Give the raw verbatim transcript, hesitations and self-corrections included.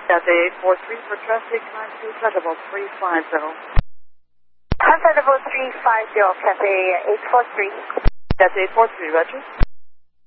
Delta eight four three for traffic, nine two, Level three five zero. Hunter Level three five zero, Cathay eight four three. Delta eight four three, Roger.